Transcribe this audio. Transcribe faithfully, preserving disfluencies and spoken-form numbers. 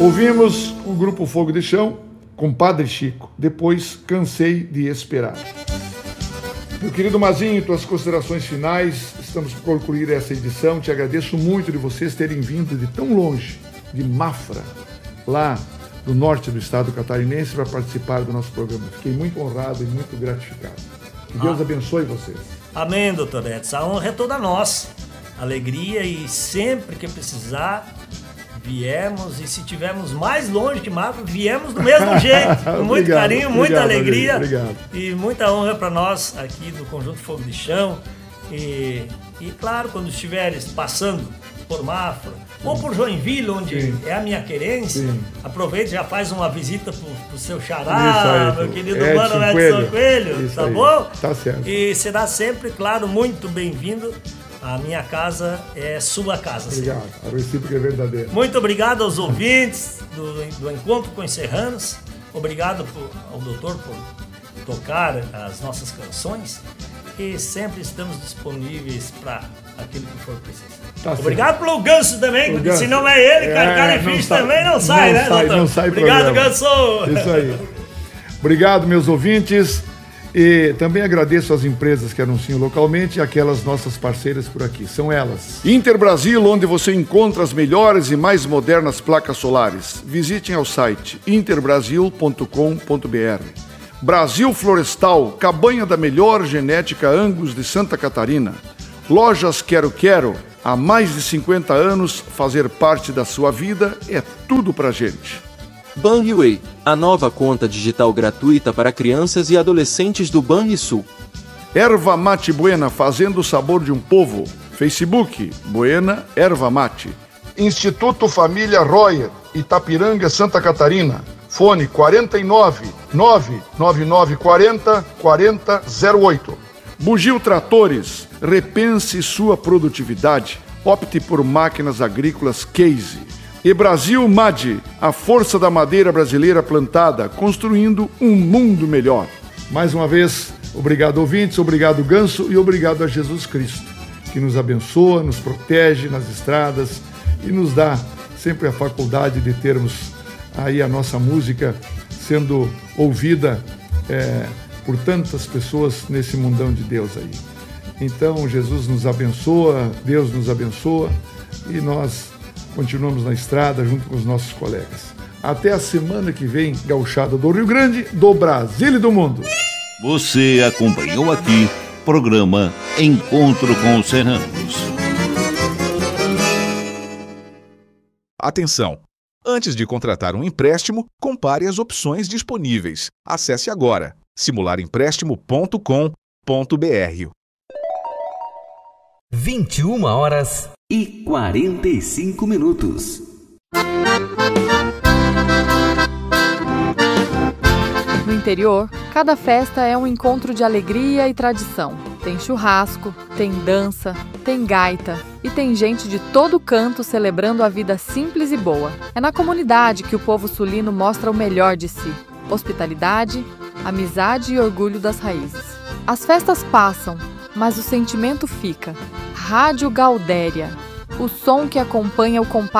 Ouvimos o grupo Fogo de Chão com Padre Chico. Depois, Cansei de Esperar. Meu querido Mazinho, tuas considerações finais. Estamos por concluir essa edição. Te agradeço muito de vocês terem vindo de tão longe, de Mafra, lá do norte do estado catarinense, para participar do nosso programa. Fiquei muito honrado e muito gratificado. Que Deus ah. abençoe vocês. Amém, doutor Edson. A honra é toda nossa. Alegria, e sempre que precisar, viemos, e se tivermos mais longe de Mafra, viemos do mesmo jeito, com muito obrigado, carinho, muita obrigado, alegria obrigado. E muita honra para nós aqui do Conjunto Fogo de Chão. E, e claro, quando estiveres passando por Mafra, sim, ou por Joinville, onde sim, é a minha querência, sim, aproveite e já faz uma visita pro, pro seu xará, meu querido Edson mano Edson Coelho, Coelho tá aí, bom? Tá certo. E será sempre, claro, muito bem-vindo. A minha casa é sua casa. Obrigado, a recíproca é verdadeira. Muito obrigado aos ouvintes do, do Encontro com os Serranos. Obrigado por, ao doutor por tocar as nossas canções. E sempre estamos disponíveis para aquilo que for preciso. Tá obrigado certo. Pelo Ganso também, porque se não é ele, é, cara e fish também não sai, não né, sai, doutor? Não sai. Obrigado, programa. Ganso! Isso aí. Obrigado, meus ouvintes. E também agradeço às empresas que anunciam localmente e aquelas nossas parceiras por aqui. São elas: Interbrasil, onde você encontra as melhores e mais modernas placas solares. Visitem ao site interbrasil ponto com ponto br. Brasil Florestal, cabanha da melhor genética Angus de Santa Catarina. Lojas Quero Quero, há mais de cinquenta anos, fazer parte da sua vida é tudo pra gente. Banriway, a nova conta digital gratuita para crianças e adolescentes do Banrisul. Erva Mate Buena, fazendo o sabor de um povo. Facebook, Buena Erva Mate. Instituto Família Royer, Itapiranga, Santa Catarina. Fone quarenta e nove, nove nove nove quarenta, quarenta zero oito. Bugio Tratores, repense sua produtividade. Opte por máquinas agrícolas Case. E Brasil M A D, a força da madeira brasileira plantada, construindo um mundo melhor. Mais uma vez, obrigado ouvintes, obrigado Ganso e obrigado a Jesus Cristo, que nos abençoa, nos protege nas estradas e nos dá sempre a faculdade de termos aí a nossa música sendo ouvida é, por tantas pessoas nesse mundão de Deus aí. Então, Jesus nos abençoa, Deus nos abençoa e nós continuamos na estrada junto com os nossos colegas. Até a semana que vem, gauchada do Rio Grande, do Brasil e do mundo. Você acompanhou aqui programa Encontro com os Serranos. Atenção! Antes de contratar um empréstimo, compare as opções disponíveis. Acesse agora simular empréstimo ponto com ponto br. vinte e uma horas e quarenta e cinco minutos. No interior, cada festa é um encontro de alegria e tradição. Tem churrasco, tem dança, tem gaita e tem gente de todo canto celebrando a vida simples e boa. É na comunidade que o povo sulino mostra o melhor de si: hospitalidade, amizade e orgulho das raízes. As festas passam, mas o sentimento fica. Rádio Gaudéria, o som que acompanha o compasso